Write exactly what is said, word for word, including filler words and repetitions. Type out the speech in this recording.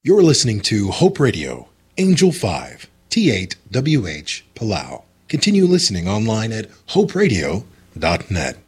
You're listening to Hope Radio, Angel five, T eight W H, Palau. Continue listening online at hope radio dot net.